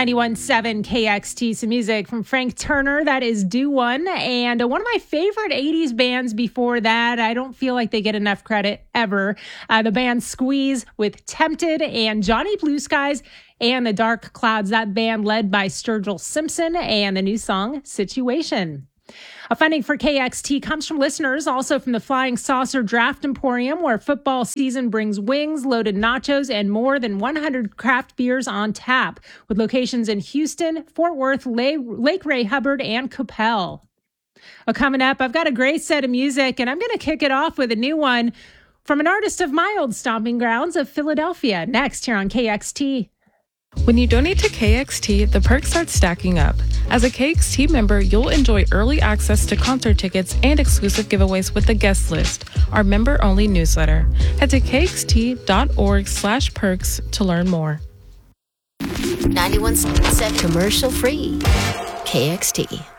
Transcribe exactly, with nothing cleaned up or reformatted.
ninety-one point seven K X T, some music from Frank Turner. That is Do One. And uh, one of my favorite eighties bands before that. I don't feel like they get enough credit ever. Uh, the band Squeeze with Tempted, and Johnny Blue Skies and the Dark Clouds. That band led by Sturgill Simpson, and the new song Situation. A funding for K X T comes from listeners, also from the Flying Saucer Draft Emporium, where football season brings wings, loaded nachos, and more than one hundred craft beers on tap, with locations in Houston, Fort Worth, Lake Ray Hubbard, and Coppell. Well, coming up, I've got a great set of music, and I'm going to kick it off with a new one from an artist of my old stomping grounds of Philadelphia, next here on K X T. When you donate to K X T, the perks start stacking up. As a K X T member, you'll enjoy early access to concert tickets and exclusive giveaways with the guest list, our member-only newsletter. Head to kxt.org slash perks to learn more. ninety-one point seven commercial free. K X T.